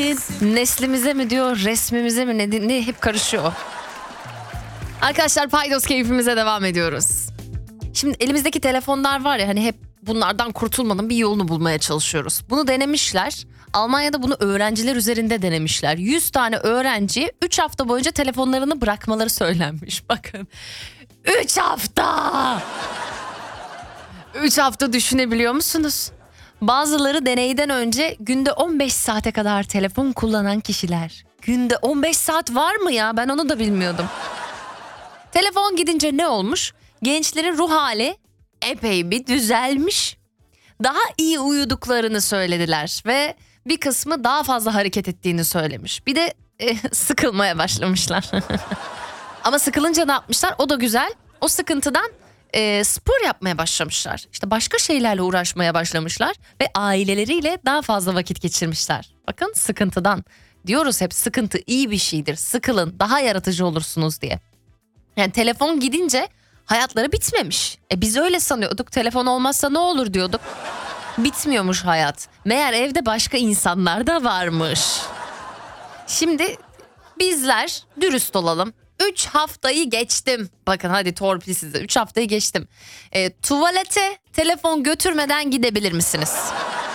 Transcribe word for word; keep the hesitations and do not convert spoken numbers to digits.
Neslimize mi diyor, resmimize mi, ne, ne hep karışıyor. Arkadaşlar, paydos keyfimize devam ediyoruz. Şimdi elimizdeki telefonlar var ya, hani hep bunlardan kurtulmanın bir yolunu bulmaya çalışıyoruz. Bunu denemişler. Almanya'da bunu öğrenciler üzerinde denemişler. yüz tane öğrenci üç hafta boyunca telefonlarını bırakmaları söylenmiş. Bakın. üç hafta. üç hafta düşünebiliyor musunuz? Bazıları deneyden önce günde on beş saate kadar telefon kullanan kişiler. Günde on beş saat var mı ya? Ben onu da bilmiyordum. Telefon gidince ne olmuş? Gençlerin ruh hali epey bir düzelmiş. Daha iyi uyuduklarını söylediler ve bir kısmı daha fazla hareket ettiğini söylemiş. Bir de e, sıkılmaya başlamışlar. Ama sıkılınca ne yapmışlar? O da güzel. O sıkıntıdan e, spor yapmaya başlamışlar. İşte başka şeylerle uğraşmaya başlamışlar ve aileleriyle daha fazla vakit geçirmişler. Bakın, sıkıntıdan. Diyoruz hep, sıkıntı iyi bir şeydir. Sıkılın, daha yaratıcı olursunuz diye. Yani telefon gidince hayatları bitmemiş. E biz öyle sanıyorduk. Telefon olmazsa ne olur diyorduk. Bitmiyormuş hayat. Meğer evde başka insanlar da varmış. Şimdi bizler dürüst olalım. üç haftayı geçtim. Bakın hadi torpil size. üç haftayı geçtim. E, tuvalete telefon götürmeden gidebilir misiniz?